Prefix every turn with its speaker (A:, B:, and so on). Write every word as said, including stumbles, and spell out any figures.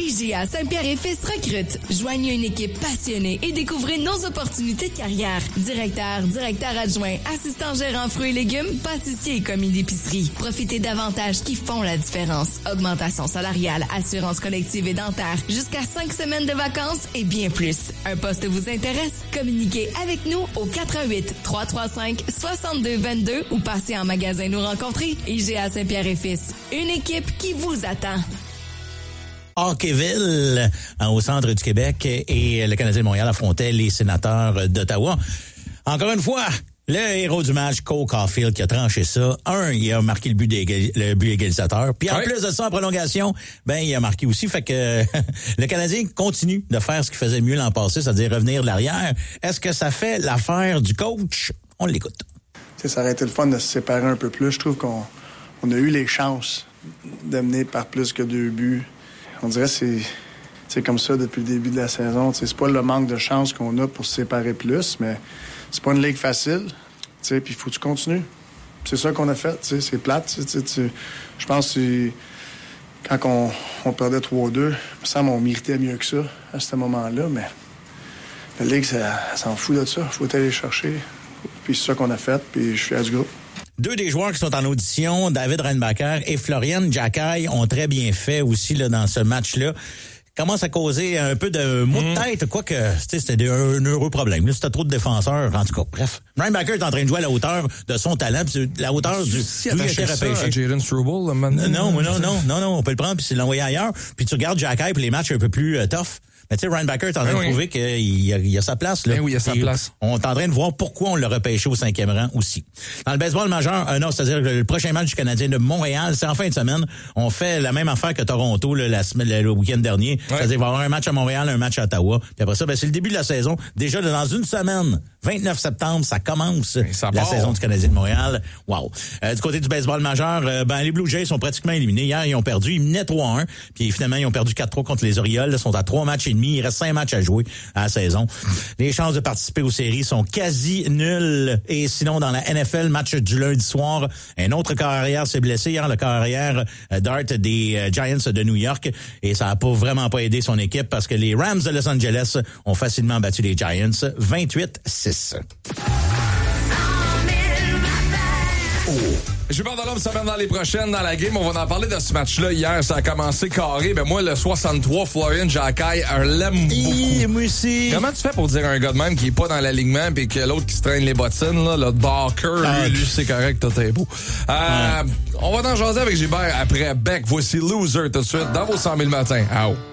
A: I G A Saint-Pierre et Fils recrute. Joignez une équipe passionnée et découvrez nos opportunités de carrière. Directeur, directeur adjoint, assistant gérant fruits et légumes, pâtissier et commis d'épicerie. Profitez d'avantages qui font la différence. Augmentation salariale, assurance collective et dentaire, jusqu'à cinq semaines de vacances et bien plus. Un poste vous intéresse? Communiquez avec nous au quatre un huit, trois trois cinq, six deux deux deux ou passez en magasin nous rencontrer. I G A Saint-Pierre et Fils. Une équipe qui vous attend.
B: Hockeyville, au centre du Québec, et le Canadien de Montréal affrontait les Sénateurs d'Ottawa. Encore une fois, le héros du match, Cole Caulfield, qui a tranché ça. Un, il a marqué le but, le but égalisateur. Puis en oui. plus de ça, en prolongation, ben il a marqué aussi. Fait que le Canadien continue de faire ce qu'il faisait mieux l'an passé, c'est-à-dire revenir de l'arrière. Est-ce que ça fait l'affaire du coach? On l'écoute.
C: T'sais, ça aurait été le fun de se séparer un peu plus. Je trouve qu'on on a eu les chances de mener par plus que deux buts. On dirait que c'est, c'est comme ça depuis le début de la saison. T'sais, c'est pas le manque de chance qu'on a pour se séparer plus, mais c'est pas une ligue facile. Puis il faut que tu continues. C'est ça qu'on a fait. T'sais, c'est plate. Je pense que quand on, on perdait trois deux, il me semble qu'on méritait mieux que ça à ce moment-là, mais la ligue, ça, ça s'en fout de ça. Il faut aller chercher. Puis c'est ça qu'on a fait, puis je suis fier du groupe.
B: Deux des joueurs qui sont en audition, David Reinbacher et Florian Xhekaj, ont très bien fait aussi là dans ce match-là. Commence à causer un peu de maux de tête, quoique c'était un heureux problème. Là, c'était trop de défenseurs, en tout cas. Bref, Reinbacher est en train de jouer à la hauteur de son talent, puis la hauteur du
D: si
B: d'où il a été repêché.
D: Jalen Struble, non,
B: non, non, non, non, non, on peut le prendre puis c'est l'envoyer ailleurs. Puis tu regardes Xhekaj puis les matchs un peu plus euh, tough. Mais tu sais, Reinbacher est en train ben de oui. prouver qu'il a, il a sa place. Là.
D: Ben oui, il a sa
B: Et
D: place.
B: On est en train de voir pourquoi on l'a repêché au cinquième rang aussi. Dans le baseball majeur, euh, non, c'est-à-dire que le prochain match du Canadien de Montréal, c'est en fin de semaine. On fait la même affaire que Toronto là, la semaine, le week-end dernier. Ouais. C'est-à-dire qu'il va y avoir un match à Montréal, un match à Ottawa. Puis après ça, ben, c'est le début de la saison. Déjà, dans une semaine, vingt-neuf septembre, ça commence ça la part. saison du Canadien de Montréal. Wow. Euh, du côté du baseball majeur, euh, ben les Blue Jays sont pratiquement éliminés. Hier, ils ont perdu. Ils menaient trois un. Puis finalement, ils ont perdu quatre trois contre les Orioles. Ils sont à trois matchs et demi. Il reste cinq matchs à jouer à la saison. Les chances de participer aux séries sont quasi nulles. Et sinon, dans la N F L, match du lundi soir, un autre corps arrière s'est blessé hier, le corps arrière euh, Dart des euh, Giants de New York. Et ça n'a pas vraiment pas aidé son équipe parce que les Rams de Los Angeles ont facilement battu les Giants vingt-huit six.
D: Oh. Je vais parler de l'homme, ça va dans les prochaines dans la game. On va en parler de ce match-là. Hier, ça a commencé carré. Ben moi, le soixante-trois, Florian Xhekaj, un l'aime beaucoup.
B: Moi aussi.
D: Comment tu fais pour dire un gars de même qui est pas dans l'alignement puis que l'autre qui se traîne les bottines, là, le Barker, ah, lui, lui c'est correct, tout est beau. Euh, ouais. On va en jaser avec Gilbert après Beck. Voici Loser tout de suite dans vos cent mille matins. Out.